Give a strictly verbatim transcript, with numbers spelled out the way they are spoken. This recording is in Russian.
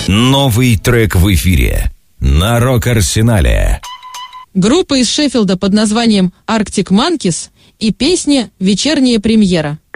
Новый трек в эфире на Рок-Арсенале. Группа из Шеффилда под названием Arctic Monkeys и песня «Вечерняя премьера».